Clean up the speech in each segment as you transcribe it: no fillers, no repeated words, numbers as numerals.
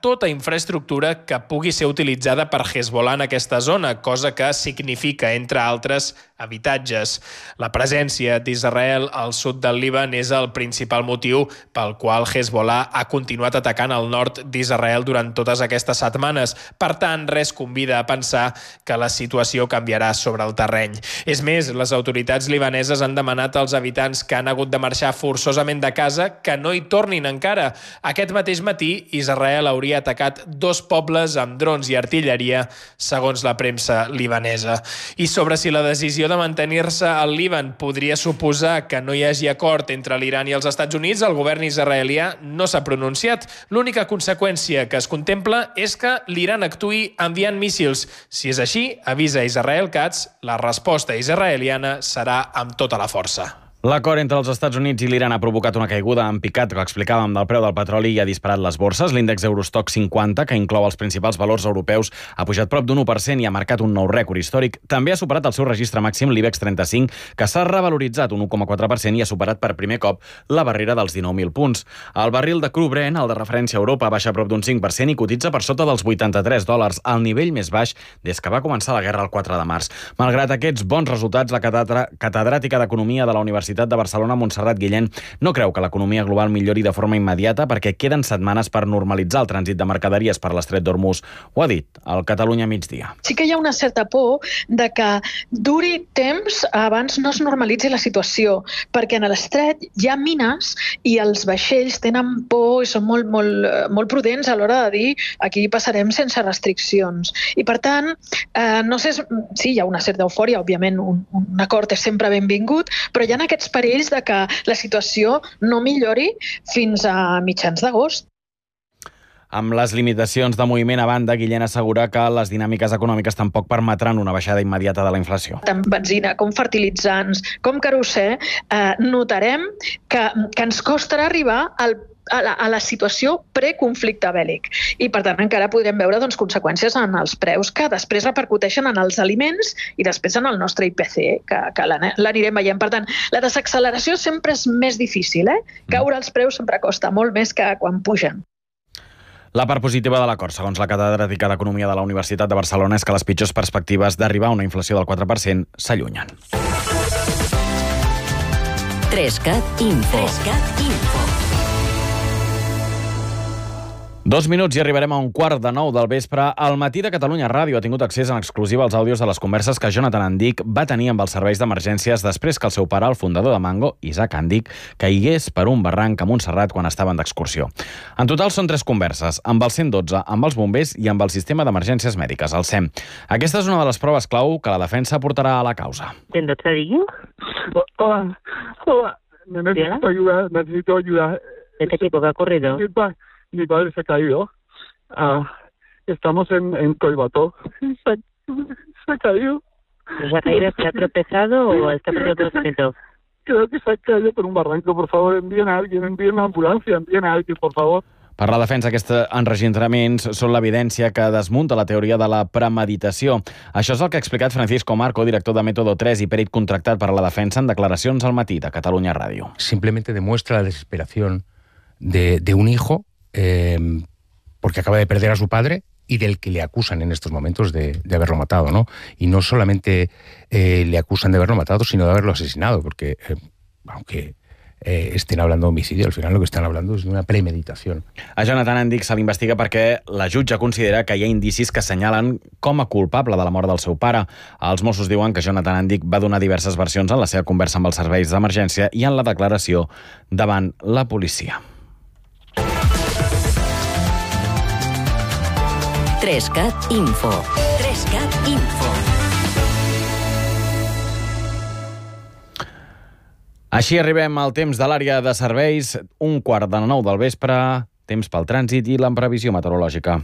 tota infraestructura que pugui ser utilitzada per Hezbollah en aquesta zona, cosa que significa, entre altres, habitatges. La presència d'Israel al sud del Líban és el principal motiu pel qual Hezbollah ha continuat atacant el nord d'Israel durant totes aquestes setmanes. Per tant, res convida a pensar que la situació canviarà sobre el terreny. És més, les autoritats libaneses han demanat als habitants que han hagut de marxar forçosament de casa que no hi tornin encara. Aquest mateix matí, Israel hauria atacat 2 pobles amb drons i artilleria, segons la premsa libanesa. I sobre si la decisió de mantenir-se al Líban podria suposar que no hi hagi acord entre l'Iran i els Estats Units, el govern israelià no s'ha pronunciat. L'única conseqüència que es contempla és que l'Iran actuï enviant míssils. Si és així, avisa Israel Katz, la resposta israeliana serà amb tota la força. L'acord entre els Estats Units i l'Iran ha provocat una caiguda en picat que explicàvem del preu del petroli i ha disparat les borses. L'índex Eurostock 50, que inclou els principals valors europeus, ha pujat prop d'un 1% i ha marcat un nou rècord històric. També ha superat el seu registre màxim l'IBEX 35, que s'ha revaloritzat un 1,4% i ha superat per primer cop la barrera dels 19.000 punts. El barril de cru Brent, el de referència a Europa, baixa prop d'un 5% i cotitza per sota dels $83, el nivell més baix des que va començar la guerra el 4 de març. Malgrat aquests bons resultats, la catedràtica d'Economia de la Universitat de Barcelona, Montserrat Guillén, no creu que l'economia global millori de forma immediata perquè queden setmanes per normalitzar el trànsit de mercaderies per l'estret d'Hormuz. Ho ha dit al Catalunya Migdia. Sí que hi ha una certa por de que duri temps abans no es normalitzi la situació, perquè en l'estret hi ha mines i els vaixells tenen por i són molt prudents a l'hora de dir aquí passarem sense restriccions. I per tant, no sé, sí, hi ha una certa eufòria, òbviament un acord és sempre benvingut, però hi ha aquests perills de que la situació no millori fins a mitjans d'agost. Amb les limitacions de moviment a banda, Guillén assegura que les dinàmiques econòmiques tampoc permetran una baixada immediata de la inflació. Tant benzina com fertilitzants, com querosè, notarem que ens costarà arribar a la situació preconflicte bèl·lic. I, per tant, encara podrem veure conseqüències en els preus que després repercuteixen en els aliments i després en el nostre IPC, que l'anirem veient. Per tant, la desacceleració sempre és més difícil. Caure els preus sempre costa molt més que quan pugen. La part positiva de l'acord, segons la catedràtica d'Economia de la Universitat de Barcelona, és que les pitjors perspectives d'arribar a una inflació del 4% s'allunyen. 3CAT Info. 2 minuts i arribarem a 8:45 del vespre. Al Matí de Catalunya Ràdio ha tingut accés en exclusiva als àudios de les converses que Jonathan Andic va tenir amb els serveis d'emergències després que el seu pare, el fundador de Mango, Isaac Andic, caigués per un barranc a Montserrat quan estaven d'excursió. En total són 3 converses, amb el 112, amb els bombers i amb el sistema d'emergències mèdiques, el SEM. Aquesta és una de les proves clau que la defensa portarà a la causa. ¿112 digo? Hola, necesito ayuda. ¿De qué tipo? ¿Qué ha ocurrido? Mi padre se ha caído. Estamos en Collbató. Se ha caído. ¿Se ha caído? ¿Se ha tropezado o está perdiendo conocimiento? Creo que se ha caído por un barranco. Por favor, envíen a alguien, envíen una ambulancia, envíen a alguien, por favor. Per la defensa, aquests enregistraments són l'evidència que desmunta la teoria de la premeditació. Això és el que ha explicat Francisco Marco, director de Método 3 i perit contractat per a la defensa, en declaracions al Matí de Catalunya Ràdio. Simplemente demuestra la desesperación de un hijo porque acaba de perder a su padre y del que le acusan en estos momentos de haberlo matado, ¿no? Y no solamente le acusan de haberlo matado, sino de haberlo asesinado, porque aunque estén hablando de homicidio, al final lo que están hablando es de una premeditació. A Jonathan Andic se l'investiga perquè la jutge considera que hi ha indicis que assenyalen com a culpable de la mort del seu pare. Els Mossos diuen que Jonathan Andic va donar diverses versions en la seva conversa amb els serveis d'emergència i en la declaració davant la policia. 3CAT Info. 3CAT Info. Així arribem al temps de l'àrea de serveis, 8:45 del vespre, temps pel trànsit i la previsió meteorològica.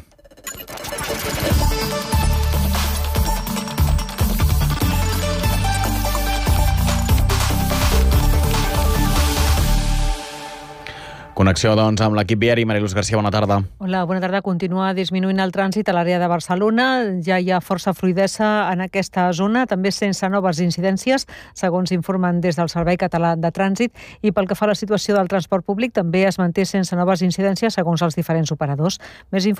Connexió, doncs, amb l'equip viari. Mariluz García, bona tarda. Hola, bona tarda. Continua disminuint el trànsit a l'àrea de Barcelona. Ja hi ha força fluïdesa en aquesta zona, també sense noves incidències, segons informen des del Servei Català de Trànsit. I pel que fa a la situació del transport públic, també es manté sense noves incidències, segons els diferents operadors. Més